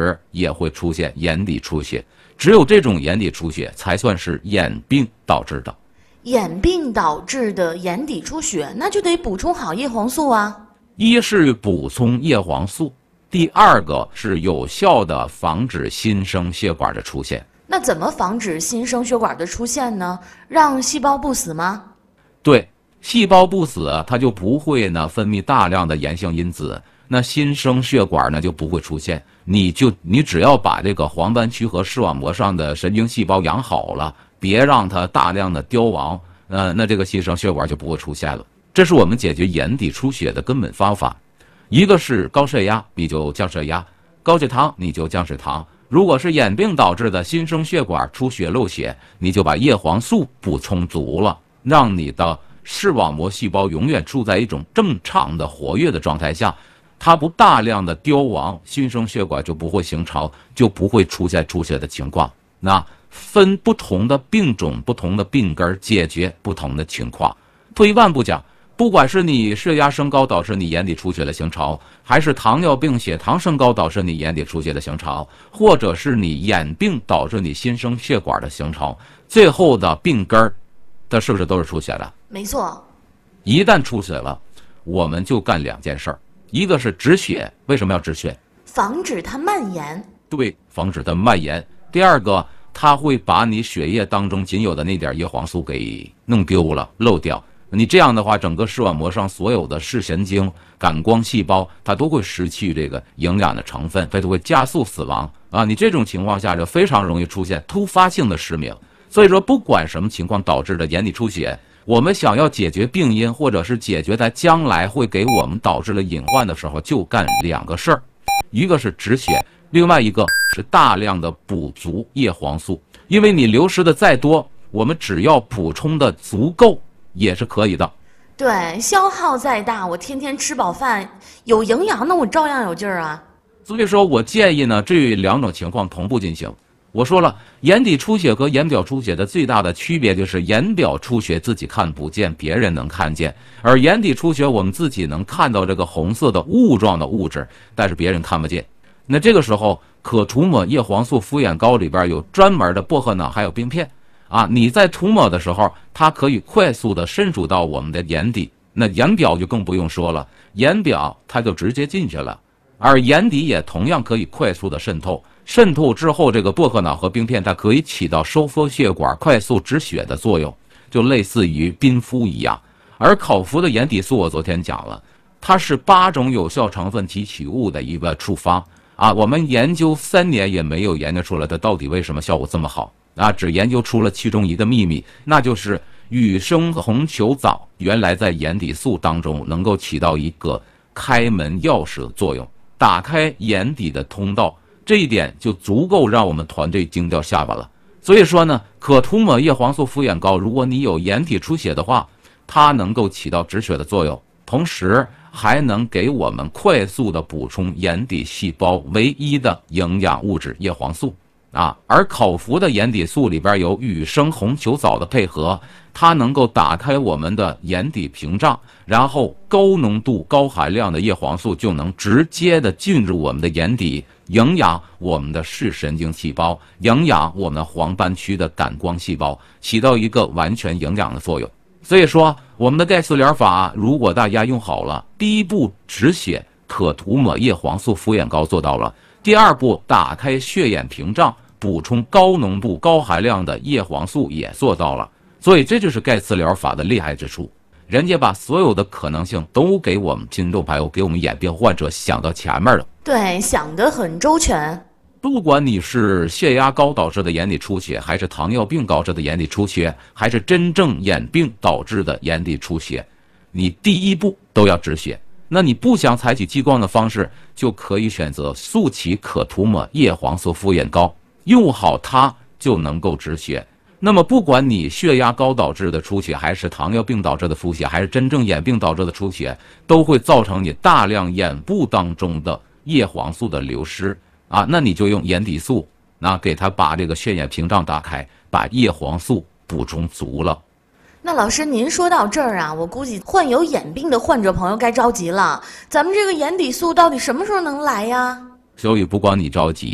时也会出现眼底出血，只有这种眼底出血才算是眼病导致的。 眼病导致的眼底出血，那就得补充好叶黄素啊。 一是补充叶黄素，第二个是有效的防止新生血管的出现。 那怎么防止新生血管的出现呢？让细胞不死吗？ 对，细胞不死，它就不会呢分泌大量的炎性因子，那新生血管呢就不会出现。你只要把这个黄斑区和视网膜上的神经细胞养好了，别让它大量的凋亡，那这个新生血管就不会出现了。这是我们解决眼底出血的根本方法。一个是高血压，你就降血压；高血糖，你就降血糖。如果是眼病导致的新生血管出血漏血，你就把叶黄素补充足了，让你的视网膜细胞永远处在一种正常的活跃的状态下，它不大量的凋亡，新生血管就不会形成，就不会出现出血的情况。那分不同的病种、不同的病根解决不同的情况。退一万步讲，不管是你血压升高导致你眼底出血的形成，还是糖尿病血糖升高导致你眼底出血的形成，或者是你眼病导致你新生血管的形成，最后的病根它是不是都是出血的？ 没错。 一旦出血了，我们就干两件事儿，一个是止血。为什么要止血？ 防止它蔓延。 对，防止它蔓延。第二个，它会把你血液当中仅有的那点叶黄素给弄丢了、漏掉。你这样的话，整个视网膜上所有的视神经、感光细胞，它都会失去这个营养的成分，它都会加速死亡啊！你这种情况下就非常容易出现突发性的失明。所以说，不管什么情况导致的眼底出血，我们想要解决病因，或者是解决在将来会给我们导致了隐患的时候，就干两个事儿，一个是止血，另外一个是大量的补足叶黄素。因为你流失的再多，我们只要补充的足够也是可以的。 对，消耗再大，我天天吃饱饭有营养，那我照样有劲儿啊。 所以说我建议呢，这两种情况同步进行。我说了，眼底出血和眼表出血的最大的区别就是眼表出血自己看不见，别人能看见，而眼底出血我们自己能看到这个红色的雾状的物质，但是别人看不见。那这个时候可涂抹叶黄素敷眼膏里边有专门的薄荷脑还有冰片啊，你在涂抹的时候，它可以快速的渗入到我们的眼底，那眼表就更不用说了，眼表它就直接进去了，而眼底也同样可以快速的渗透。渗透之后，这个薄荷脑和冰片它可以起到收缩血管、快速止血的作用，就类似于冰敷一样。而口服的眼底素，我昨天讲了，它是8种有效成分提取物的一个处方啊，我们研究3年也没有研究出来它到底为什么效果这么好啊，只研究出了其中一个秘密，那就是羽生红球藻原来在眼底素当中能够起到一个开门钥匙的作用，打开眼底的通道，这一点就足够让我们团队惊掉下巴了。所以说呢，可涂抹叶黄素敷眼膏，如果你有眼底出血的话，它能够起到止血的作用，同时还能给我们快速的补充眼底细胞唯一的营养物质叶黄素啊。而口服的眼底素里边有羽生红球藻的配合，它能够打开我们的眼底屏障，然后高浓度高含量的叶黄素就能直接的进入我们的眼底，营养我们的视神经细胞，营养我们黄斑区的感光细胞，起到一个完全营养的作用。所以说我们的钙丝疗法如果大家用好了，第一步止血可涂抹叶黄素敷眼膏做到了，第二步打开血眼屏障补充高浓度高含量的叶黄素也做到了。所以这就是钙丝疗法的厉害之处，人家把所有的可能性都给我们筋动排忧，给我们眼病患者想到前面了。 对，想得很周全。 不管你是血压高导致的眼底出血，还是糖尿病导致的眼底出血，还是真正眼病导致的眼底出血，你第一步都要止血。那你不想采取激光的方式，就可以选择速奇可涂抹叶黄素敷眼膏，用好它就能够止血。那么不管你血压高导致的出血，还是糖尿病导致的出血，还是真正眼病导致的出血，都会造成你大量眼部当中的叶黄素的流失啊。那你就用眼底素给它把这个血眼屏障打开，把叶黄素补充足了。 那老师您说到这儿啊，我估计患有眼病的患者朋友该着急了，咱们这个眼底素到底什么时候能来呀？ 小雨，不光你着急，